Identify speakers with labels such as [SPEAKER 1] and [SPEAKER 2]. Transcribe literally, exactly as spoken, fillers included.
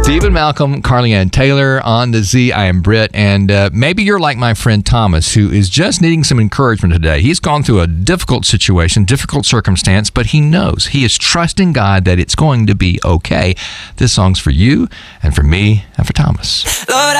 [SPEAKER 1] Stephen Malcolm, Carly Ann Taylor on the Z. I am Britt, and uh, maybe you're like my friend Thomas, who is just needing some encouragement today. He's gone through a difficult situation, difficult circumstance, but he knows, he is trusting God that it's going to be okay. This song's for you and for me and for Thomas. Lord,